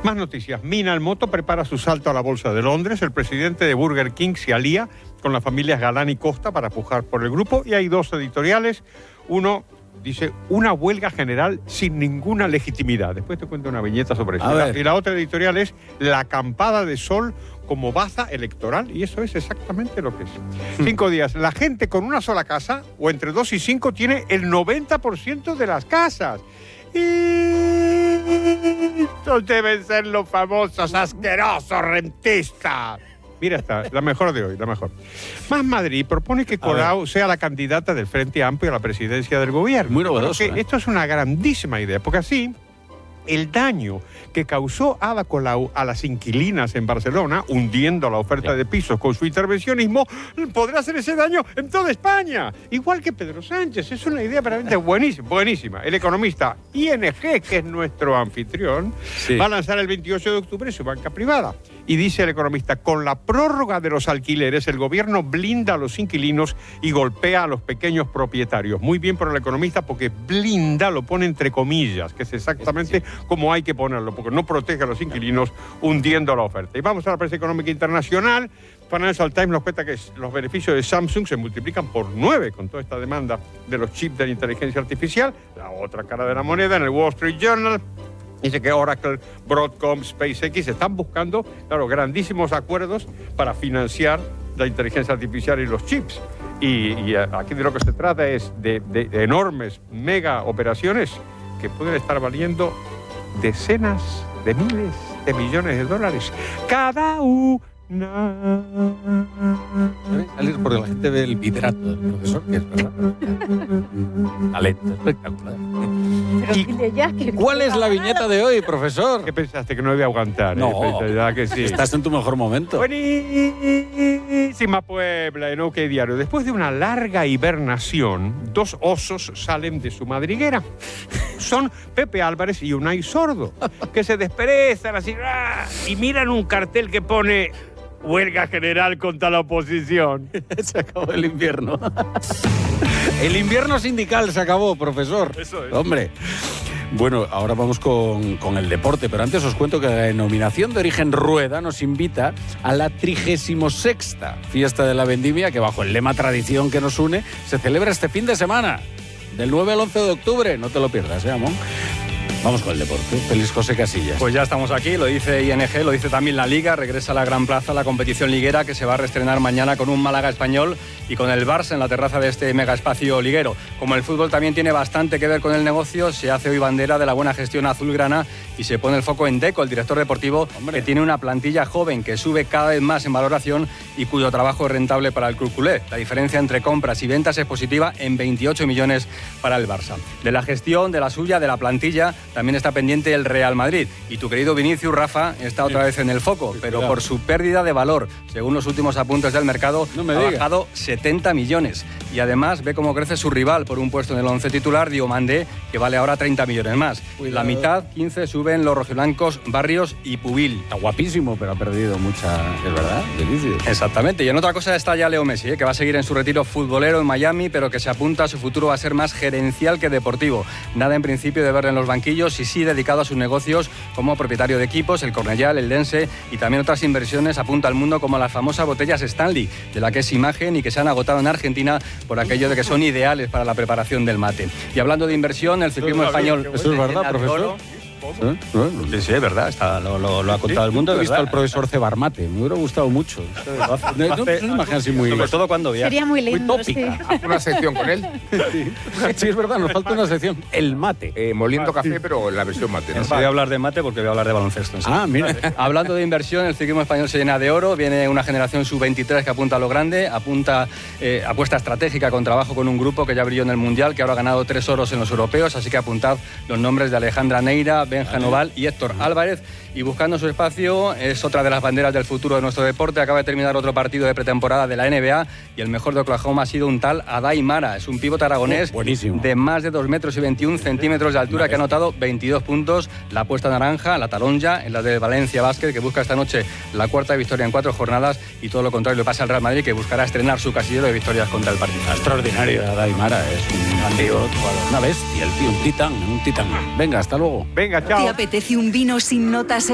Más noticias. Mina Moto prepara su salto a la Bolsa de Londres. El presidente de Burger King se alía con las familias Galán y Costa para pujar por el grupo. Y hay dos editoriales. Uno dice, una huelga general sin ninguna legitimidad. Después te cuento una viñeta sobre eso. Y la otra editorial es la acampada de sol como baza electoral. Y eso es exactamente lo que es. 5 días. La gente con una sola casa, o entre 2 y 5, tiene el 90% de las casas. Y estos deben ser los famosos asquerosos rentistas. Mira esta, la mejor de hoy, la mejor. Más Madrid propone que Colau sea la candidata del Frente Amplio a la presidencia del gobierno. Muy novedoso. Esto es una grandísima idea, porque así el daño que causó Ada Colau a las inquilinas en Barcelona, hundiendo la oferta de pisos con su intervencionismo, podrá hacer ese daño en toda España. Igual que Pedro Sánchez. Es una idea realmente buenísima, buenísima. El economista ING, que es nuestro anfitrión, va a lanzar el 28 de octubre su banca privada. Y dice el economista, con la prórroga de los alquileres, el gobierno blinda a los inquilinos y golpea a los pequeños propietarios. Muy bien por el economista, porque blinda lo pone entre comillas, que es exactamente como hay que ponerlo, porque no protege a los inquilinos hundiendo la oferta. Y vamos a la prensa económica internacional. Financial Times nos cuenta que los beneficios de Samsung se multiplican por 9 con toda esta demanda de los chips de la inteligencia artificial. La otra cara de la moneda, en el Wall Street Journal, dice que Oracle, Broadcom, SpaceX están buscando, claro, grandísimos acuerdos para financiar la inteligencia artificial y los chips. Y aquí de lo que se trata es de enormes mega operaciones que pueden estar valiendo decenas de miles de millones de dólares cada una. Debe salir porque la gente ve el vibrato del profesor, que es verdad. Talento espectacular. ¿Cuál es la viñeta de hoy, profesor? ¿Qué pensaste, que no iba a aguantar? No, que sí. Estás en tu mejor momento. Buenísima Puebla, en OK Diario. Después de una larga hibernación, 2 osos salen de su madriguera. Son Pepe Álvarez y Unai Sordo, que se desperezan así y miran un cartel que pone huelga general contra la oposición. Se acabó el invierno. El invierno sindical se acabó, profesor. Eso es. Hombre. Bueno, ahora vamos con el deporte, pero antes os cuento que la denominación de origen Rueda nos invita a la 36ª fiesta de la vendimia, que bajo el lema tradición que nos une, se celebra este fin de semana, del 9 al 11 de octubre. No te lo pierdas, Amón. Vamos con el deporte. Feliz José Casillas. Pues ya estamos aquí, lo dice ING, lo dice también la Liga. Regresa a la Gran Plaza la competición liguera, que se va a reestrenar mañana con un Málaga Español y con el Barça en la terraza de este mega espacio liguero. Como el fútbol también tiene bastante que ver con el negocio, se hace hoy bandera de la buena gestión azulgrana y se pone el foco en Deco, el director deportivo, que tiene una plantilla joven que sube cada vez más en valoración y cuyo trabajo es rentable para el club culé. La diferencia entre compras y ventas es positiva en 28 millones para el Barça. De la gestión, de la suya, de la plantilla, también está pendiente el Real Madrid. Y tu querido Vinicius, Rafa, está otra vez en el foco, pero por su pérdida de valor. Según los últimos apuntes del mercado, ha bajado 70 millones. Y además ve cómo crece su rival por un puesto en el 11 titular, Diomandé, que vale ahora 30 millones más. La mitad, 15, suben los rojiblancos Barrios y Pubil. Está guapísimo, pero ha perdido mucha... ¿Es verdad? Vinicius. Exactamente. Y en otra cosa está ya Leo Messi, que va a seguir en su retiro futbolero en Miami, pero que se apunta a su futuro va a ser más gerencial que deportivo. Nada en principio de verle en los banquillos y sí dedicado a sus negocios como propietario de equipos, el Cornellal, el Dense y también otras inversiones apunta al mundo como las famosas botellas Stanley, de la que es imagen y que se han agotado en Argentina por aquello de que son ideales para la preparación del mate. Y hablando de inversión, el ciclismo español... ¿Eso es verdad, profesor? Sí, es verdad, lo ha contado el mundo. He visto al profesor cebar mate, me hubiera gustado mucho. No imagen así muy... Sobre todo cuando viaja. Sería muy lindo, tópica. sí. Una sección con él. Sí, es verdad, nos falta una sección. El mate. Moliendo café, pero la versión mate, ¿no? Voy a hablar de mate porque voy a hablar de baloncesto. ¿Sí? Ah, mira. Hablando de inversión, el ciclismo español se llena de oro. Viene una generación sub-23 que apunta a lo grande, apuesta estratégica con trabajo con un grupo que ya brilló en el Mundial, que ahora ha ganado 3 oros en los europeos, así que apuntad los nombres de Alejandra Neira, Benja Noval y Héctor Álvarez. Y buscando su espacio, es otra de las banderas del futuro de nuestro deporte. Acaba de terminar otro partido de pretemporada de la NBA y el mejor de Oklahoma ha sido un tal Adai Mara. Es un pívot aragonés de más de 2 metros y 21 centímetros de altura que ha anotado 22 puntos. La apuesta naranja, la taronja, en la de Valencia Basket, que busca esta noche la 4ª victoria en 4 jornadas, y todo lo contrario le pasa al Real Madrid, que buscará estrenar su casillero de victorias contra el Partizan. Extraordinario, Adai Mara. Es un pívot, una bestia, el tío, un titán. Venga, hasta luego. Venga, chao. ¿Te apetece un vino sin notas